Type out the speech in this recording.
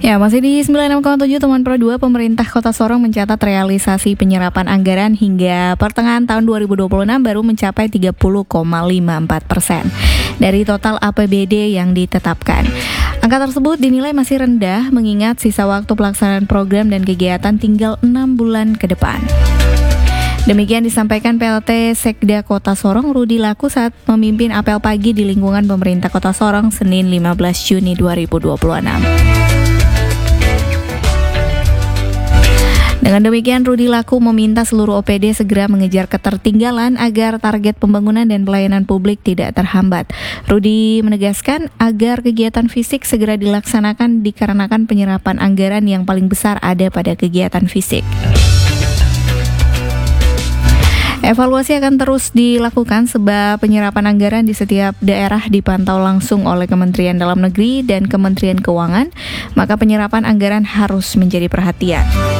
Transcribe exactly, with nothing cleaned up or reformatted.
Ya, masih di sembilan puluh enam koma tujuh Teman Pro dua, pemerintah Kota Sorong mencatat realisasi penyerapan anggaran hingga pertengahan tahun dua ribu dua puluh enam baru mencapai tiga puluh koma lima empat persen dari total A P B D yang ditetapkan. Angka tersebut dinilai masih rendah mengingat sisa waktu pelaksanaan program dan kegiatan tinggal enam bulan ke depan. Demikian disampaikan P L T Sekda Kota Sorong Rudi Laku saat memimpin apel pagi di lingkungan pemerintah Kota Sorong Senin lima belas Juni dua ribu dua puluh enam. Dengan demikian, Rudi Laku meminta seluruh O P D segera mengejar ketertinggalan agar target pembangunan dan pelayanan publik tidak terhambat. Rudi menegaskan agar kegiatan fisik segera dilaksanakan dikarenakan penyerapan anggaran yang paling besar ada pada kegiatan fisik. Evaluasi akan terus dilakukan sebab penyerapan anggaran di setiap daerah dipantau langsung oleh Kementerian Dalam Negeri dan Kementerian Keuangan, maka penyerapan anggaran harus menjadi perhatian.